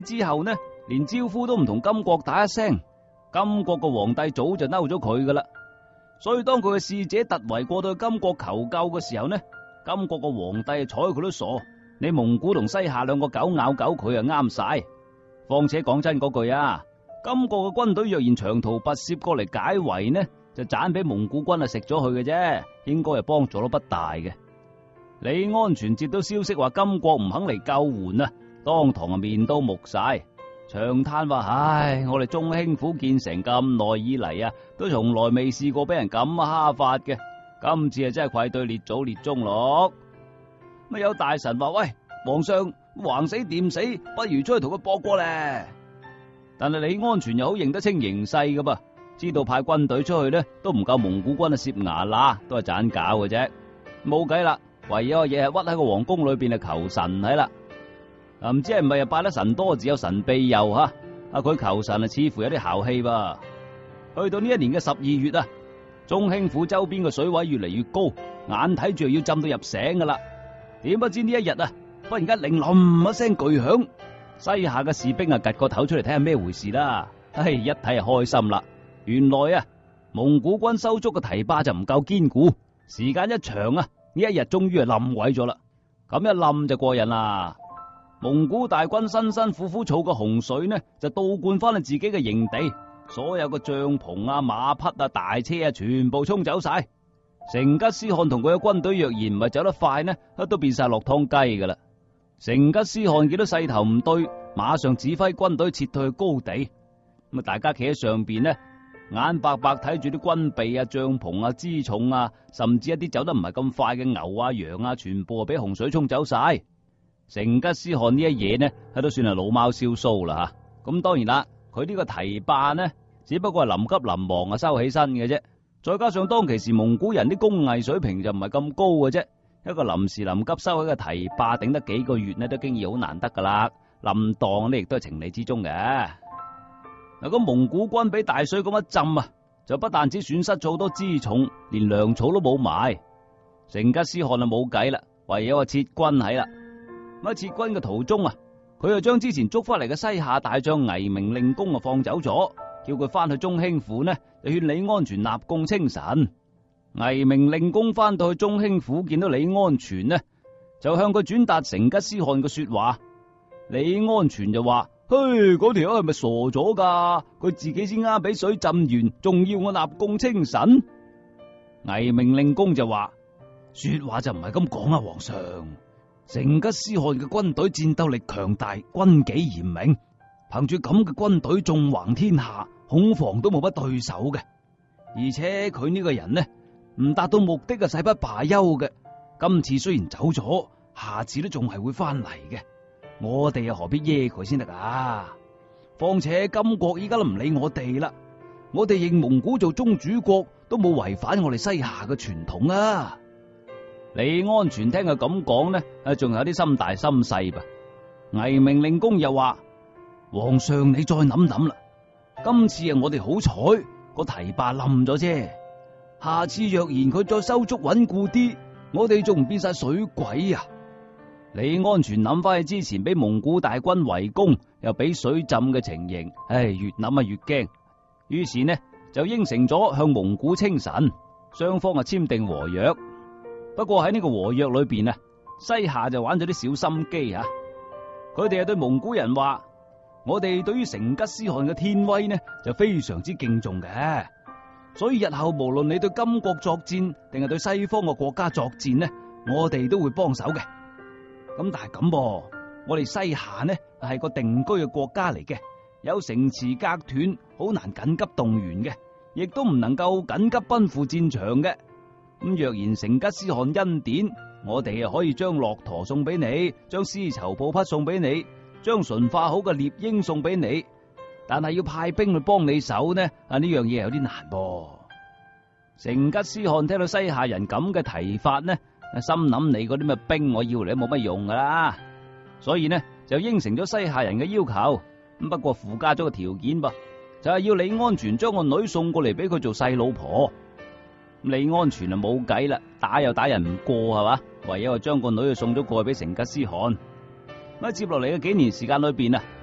之後呢，連招呼都唔同金國打一聲。金國個皇帝早就嬲咗佢噶啦，所以當佢嘅使者突圍過到去金國求救嘅時候呢，金國個皇帝睬佢都傻。你蒙古同西夏兩個狗咬狗，佢啊啱晒。況且講真嗰句啊，金國嘅軍隊若然長途跋涉過嚟解圍呢，就盞俾蒙古軍啊食咗佢嘅啫，應該係幫助都不大嘅。李安全接到消息話金國唔肯嚟救援啊，當堂啊面都木晒。長嘆話：唉，我哋中興府建成咁耐以嚟啊，都從來未試過俾人咁蝦法嘅。今次啊真係愧對列祖列宗咯。乜有大臣話：喂，皇上橫死掂死，不如出去同佢搏過咧。但係李安全又好認得清形勢噶噃，知道派軍隊出去呢都唔夠蒙古軍啊攝牙罅，都係盞搞嘅啫。冇計啦，唯有嘢係屈喺個皇宮裏邊啊求神係啦。唔知係唔係拜得神多自有神庇佑吓？佢求神啊，似乎有啲姣氣噃。去到呢一年嘅12月啊，中興府周邊嘅水位越嚟越高，眼睇住要浸到入城噶啦。點不知呢一日啊，忽然間令冧一聲巨響，西夏嘅士兵啊，趷個頭出嚟睇下咩回事啦。唉，一睇就開心啦。原來啊，蒙古軍收足嘅堤壩就唔夠堅固，時間一長啊，呢一日終於係冧毀咗啦。咁一冧就過癮啦。蒙古大軍辛辛苦苦儲嘅洪水呢，就倒灌翻去自己嘅營地，所有嘅帳篷啊、馬匹啊、大車啊，全部沖走晒。成吉思汗同佢嘅軍隊若然唔係走得快呢，都變晒落湯雞噶啦。成吉思汗見到勢頭唔對，馬上指揮軍隊撤退去高地。咁啊，大家企喺上邊呢，眼白白睇住啲軍備啊、帳篷啊、輜重啊，甚至一啲走得唔係咁快嘅牛啊、羊啊，全部俾洪水沖走晒。成吉思汗呢一嘢呢，都算係老貓燒鬚啦吓。咁當然啦，佢呢個堤壩呢，只不過係臨急臨忙啊收起身嘅啫。再加上當其時蒙古人啲工藝水平就唔係咁高嘅啫，一個臨時臨急收起嘅堤壩，頂得幾個月呢，都經已好難得噶啦。冧檔呢亦都係情理之中嘅。嗱，咁蒙古軍俾大水咁一浸啊，就不但止損失咗好多輜重，連糧草都冇埋。成吉思汗啊冇計啦，唯有撤軍喺啦。咁喺撤軍嘅途中啊，佢就將之前捉翻嚟嘅西夏大將倪明令公啊放走咗，叫佢翻去中興府呢，就勸李安全納貢稱臣。倪明令公翻到去中興府，見到李安全呢，就向佢轉達成吉思汗嘅說話。李安全就話：嘿，嗰條友係咪傻咗噶？佢自己先啱俾水浸完，仲要我納貢稱臣？倪明令公就話：說話就唔係咁講啊，皇上。成吉思汗嘅軍隊戰鬥力強大，軍紀嚴明，憑住咁嘅軍隊縱橫天下，恐防都冇乜對手嘅。而且佢呢個人呢，唔達到目的啊，誓不罷休嘅。今次雖然走咗，下次都仲係會翻嚟嘅。我哋又何必惹佢先得啊？況且金國依家都唔理我哋啦，我哋認蒙古做宗主國，都冇違反我哋西夏嘅傳統啊！李安全聽佢咁講呢，仲有啲心大心細吧。倪明令公又話：皇上你再諗諗啦，今次我哋好彩個堤壩冧咗啫，下次若然佢再修築穩固啲，我哋仲唔變晒水鬼啊！李安全諗翻起之前俾蒙古大軍圍攻又俾水浸嘅情形，越諗啊越驚，於是呢就應承咗向蒙古稱臣，雙方簽訂和約。不過喺呢個和約裏邊啊，西夏就玩咗啲小心機啊！佢哋對蒙古人話：我哋對於成吉思汗嘅天威呢，就非常之敬重嘅，所以日後無論你對金國作戰，定係對西方嘅國家作戰呢，我哋都會幫手嘅。咁但係咁噃，我哋西夏呢係個定居嘅國家嚟嘅，有城池隔斷，好難緊急動員嘅，亦都唔能夠緊急奔赴戰場嘅。咁若然成吉思汗恩典，我哋可以將駱駝送俾你，將絲綢布匹送俾你，將馴化好嘅獵鷹送俾你，但係要派兵去幫你手呢？呢樣嘢有啲難噃。成吉思汗聽到西夏人咁嘅提法呢，心諗你嗰啲咩兵我要嚟都冇乜用噶啦，所以呢就應承咗西夏人嘅要求。咁不過附加咗個條件噃，就係要李安全將個女送過嚟俾佢做細老婆。李安全啊冇計啦，打又打人唔過係嘛，唯有將個女送咗過去俾成吉思汗。咁接落嚟嘅幾年時間裏邊啊，